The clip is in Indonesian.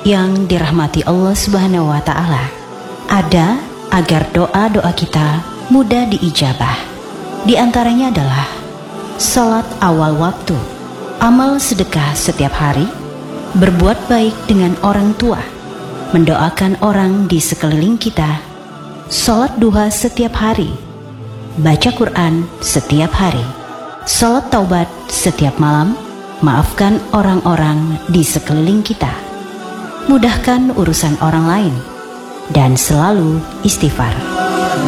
yang dirahmati Allah Subhanahu wa Ta'ala, ada agar doa-doa kita mudah diijabah. Di antaranya adalah salat awal waktu, amal sedekah setiap hari, berbuat baik dengan orang tua, mendoakan orang di sekeliling kita, salat duha setiap hari, baca Quran setiap hari, salat taubat setiap malam, maafkan orang-orang di sekeliling kita, mudahkan urusan orang lain, dan selalu istighfar.